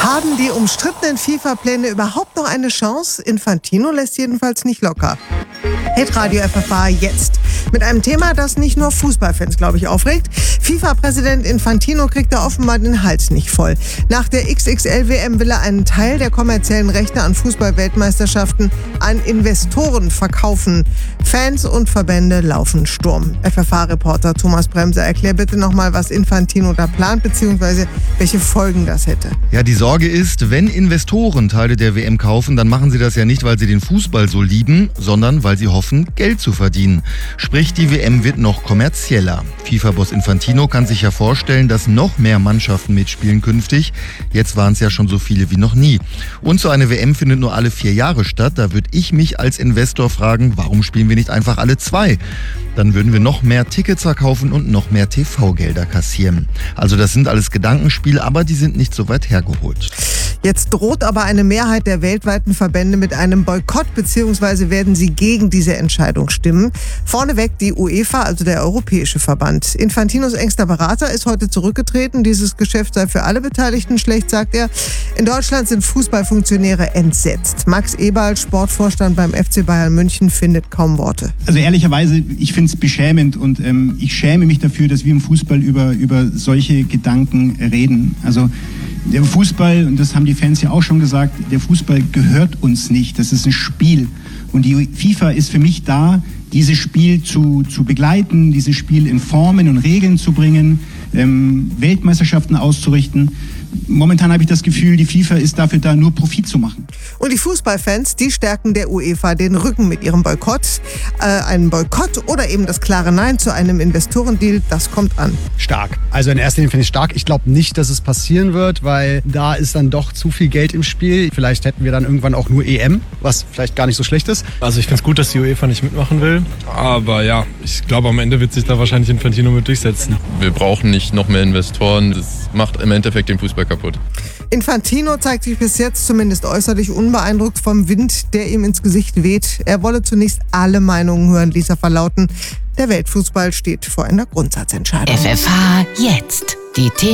Haben die umstrittenen FIFA-Pläne überhaupt noch eine Chance? Infantino lässt jedenfalls nicht locker. Hitradio FFH jetzt. Mit einem Thema, das nicht nur Fußballfans, glaube ich, aufregt. FIFA-Präsident Infantino kriegt da offenbar den Hals nicht voll. Nach der XXL-WM will er einen Teil der kommerziellen Rechte an Fußball-Weltmeisterschaften an Investoren verkaufen. Fans und Verbände laufen Sturm. FFH-Reporter Thomas Bremser, erklär bitte nochmal, was Infantino da plant, beziehungsweise welche Folgen das hätte. Ja, die Sorge ist, wenn Investoren Teile der WM kaufen, dann machen sie das ja nicht, weil sie den Fußball so lieben, sondern weil sie hoffen, Geld zu verdienen. Sprich, die WM wird noch kommerzieller. FIFA-Boss Infantino kann sich ja vorstellen, dass noch mehr Mannschaften mitspielen künftig. Jetzt waren es ja schon so viele wie noch nie. Und so eine WM findet nur alle 4 Jahre statt. Da würde ich mich als Investor fragen, warum spielen wir nicht einfach alle 2? Dann würden wir noch mehr Tickets verkaufen und noch mehr TV-Gelder kassieren. Also das sind alles Gedankenspiele, aber die sind nicht so weit hergeholt. Jetzt droht aber eine Mehrheit der weltweiten Verbände mit einem Boykott, beziehungsweise werden sie gegen diese Entscheidung stimmen. Vorneweg die UEFA, also der Europäische Verband. Infantinos engster Berater ist heute zurückgetreten. Dieses Geschäft sei für alle Beteiligten schlecht, sagt er. In Deutschland sind Fußballfunktionäre entsetzt. Max Eberl, Sportvorstand beim FC Bayern München, findet kaum Worte. Also ehrlicherweise, ich finde es beschämend und ich schäme mich dafür, dass wir im Fußball über solche Gedanken reden. Also der Fußball, und das haben die Fans ja auch schon gesagt, der Fußball gehört uns nicht. Das ist ein Spiel. Und die FIFA ist für mich da, dieses Spiel zu begleiten, dieses Spiel in Formen und Regeln zu bringen, Weltmeisterschaften auszurichten. Momentan habe ich das Gefühl, die FIFA ist dafür da, nur Profit zu machen. Und die Fußballfans, die stärken der UEFA den Rücken mit ihrem Boykott. Einen Boykott oder eben das klare Nein zu einem Investorendeal, das kommt an. Stark. Also in erster Linie finde ich stark. Ich glaube nicht, dass es passieren wird, weil da ist dann doch zu viel Geld im Spiel. Vielleicht hätten wir dann irgendwann auch nur EM, was vielleicht gar nicht so schlecht ist. Also ich finde es gut, dass die UEFA nicht mitmachen will. Aber ja, ich glaube, am Ende wird sich da wahrscheinlich Infantino mit durchsetzen. Wir brauchen nicht noch mehr Investoren. Das macht im Endeffekt den Fußball kaputt. Infantino zeigt sich bis jetzt zumindest äußerlich unbeeindruckt vom Wind, der ihm ins Gesicht weht. Er wolle zunächst alle Meinungen hören, ließ er verlauten. Der Weltfußball steht vor einer Grundsatzentscheidung. FFH jetzt. Die Themen